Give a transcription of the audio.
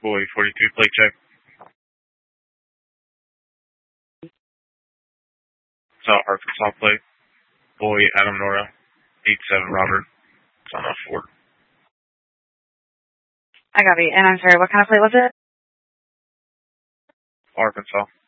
Boy 42, plate check. South Arkansas plate. Boy Adam Nora, 87 Robert. It's on a Ford. I got it. And I'm sorry, what kind of plate was it? Arkansas.